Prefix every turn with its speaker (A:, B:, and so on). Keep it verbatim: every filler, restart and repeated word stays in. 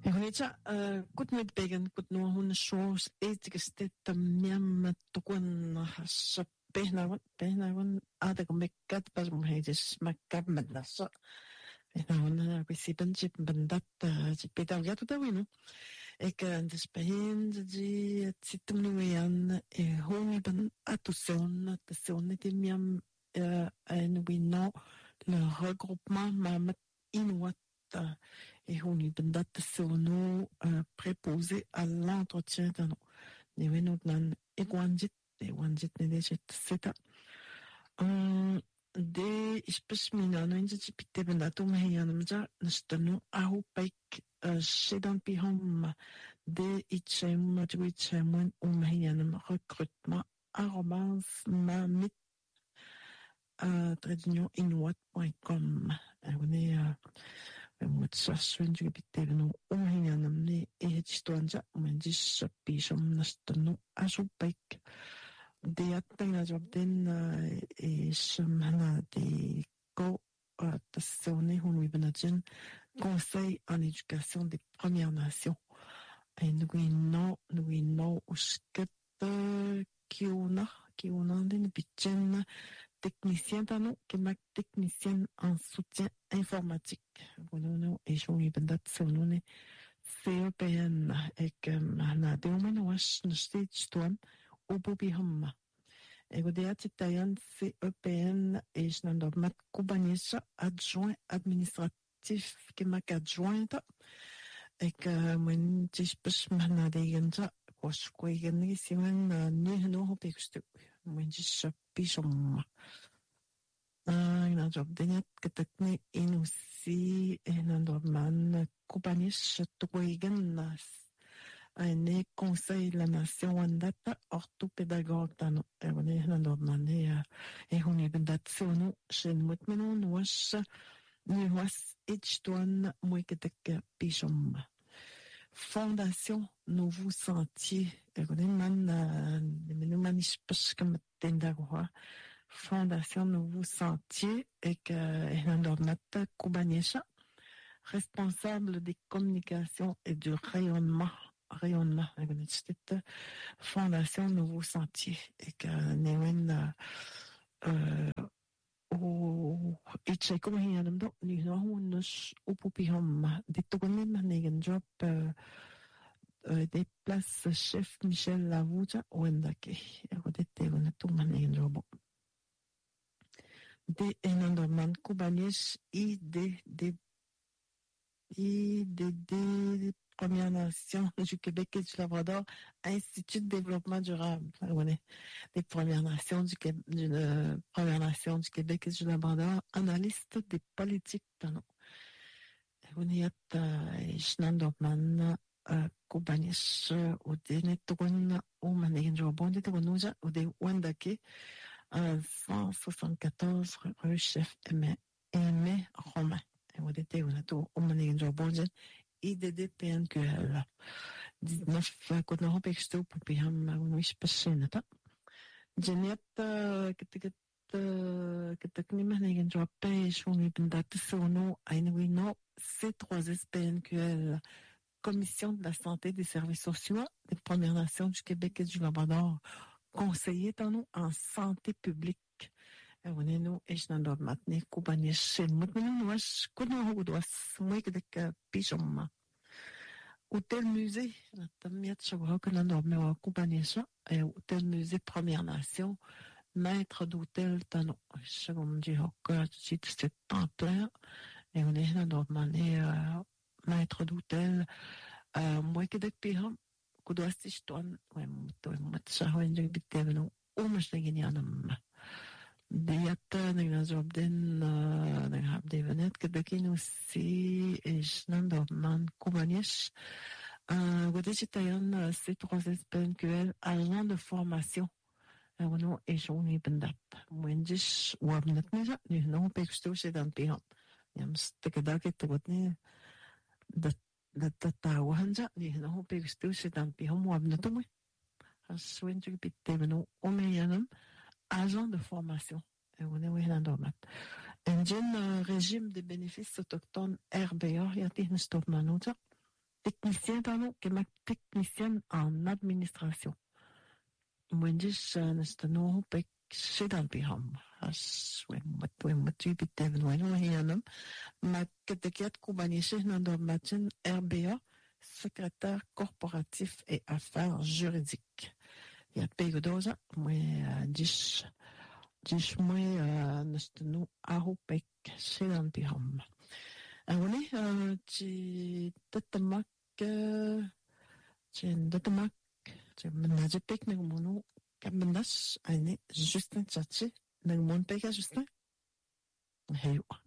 A: Egonita, kut mit begen, kut no hun shows etikestet miam tukun sa pehnawan, pehnawan ada kumekat pas muhedis makab madnasa. Pehnawan recipen chip bandat chipeta gato tawino. Ik dus behin di titum nuian e honi ban atuson, atuson et miam en wino le regroupement mamat inuat. Et on y donne sono préposé à l'entretien d'un nom. Ni venons nan egwanjit, egwanjit ne dejet seta. De ispes mina no inja chipite bendato mahiyanamja nastanu ahu paik shedan pihom de itchem tu itchemun umahiyanam recrutement arrobas ma mit tradition inuit point com. On est met saswinju bitevno umahinamne ehitstuanja umendis pisham nastanu asupek de atena jobden is mana de go tassone hunu benadjen conseil en éducation des Premières Nations et nous no nous no usket kiona kiona den bitchen technicien tano qui est technicien en soutien informatique. Bueno, et je lui bendat sonone C E P N et que na de moment was na stage one au bobiham. Et au déat italien C E P N et je n'en dois mat kubanis adjoint administratif qui m'a adjointe et que mon dispus mana de yenta was kwegen si man ni no hopekstu. Mon dis pishom. Ina job denyat ketekni inusi enandoman kubanis tuigen nas ene conseil la nation wandata orthopédagogue tano ene enandoman e e honi bendat sono shen mutmenon was ni was etchtoan moiketek pishom. Fondation Nouveau Sentier ene man menu manis paskam tendagwa Fondation Nouveau Sentier et que Enandornata Kubanesha, responsable des communications et du rayonnement, rayonnement, cette Fondation Nouveau Sentier et que Newen euh au Itchekom Hianamdo, Nino Nus Upupihom, des Togonim Negen Job des places chef Michel Lavouja, Wendake, et Rodete Gonatoum Negen Job. De enandoman kubanis I D D I D D Première Nation du Québec et du Labrador, Institut de développement durable. Des Premières Nations du Québec, d'une Première Nation du Québec et du Labrador, analyste des politiques tano. On y a enandoman kubanis ou de netogon ou manégen jobon de togonuja ou de wendake. cent soixante-quatorze rue Chef Aimé, Aimé Romain. Et on était on a tout on m'a dit bonjour I D D P N Q L dix-neuf quand on repère que pour piham on est passé nata. Jeniat que que que que ni mahne job page on est bendat sono ainwino C trois S P N Q L Commission de la santé des services sociaux des Premières Nations du Québec et du Labrador. Conseiller tano en santé publique. On est nous et je n'en dois maintenir Kubanis chez nous. Nous was kuno houdwas moike de pijama. Hôtel musée, la tamiat chabra que n'en doit me Kubanis et hôtel musée Première Nation, maître d'hôtel tano. Je me dis que c'est temps plein et on est n'en doit maintenir maître d'hôtel moike de pijama. Kudoastiston wemto matsahoin bitevno umasnegenianam diata nagazobden naghabdevenet kedekino si esnandoman kubaniesh godechitayan C trois S P N Q L agent de formation wono ejoni bendat wenjish wabnat neja ni no peksto sedan pihan yam stekadake togotni dat la tatawanja ni no pekstu sedan pihom wabnatumwe aswenju bitevno omeyanam agent de formation et on est wenandomat engine régime des bénéfices autochtones R B A yati nstop manuta technicien, pardon, que ma technicienne en administration. Mwendis nastano pek sedan piham. As when what when what you bit even when we hianam. Ma katekiat kubanise nando matin R B A, secrétaire corporatif et affaires juridiques. Yat pegodosa, mwe dis dis mwe nastano aho pek sedan piham. Awone ti tatamak ti tatamak ti menajepek nagmono kamendas ane Justin Tchatchi nagmon peka Justin. Heyo.